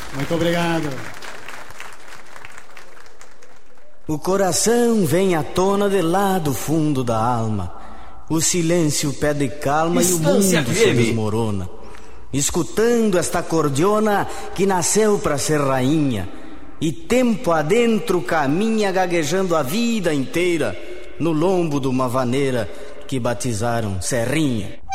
Muito obrigado. O coração vem à tona de lá do fundo da alma. O silêncio pede calma e o mundo se desmorona. Escutando esta cordiona que nasceu pra ser rainha, e tempo adentro caminha gaguejando a vida inteira no lombo de uma vaneira que batizaram Serrinha.